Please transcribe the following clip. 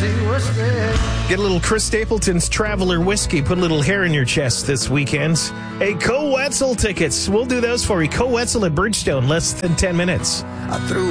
Get a little Chris Stapleton's Traveler Whiskey. Put a little hair in your chest this weekend. Hey, Co Wetzel tickets. We'll do those for you. Co Wetzel at Bridgestone, less than 10 minutes.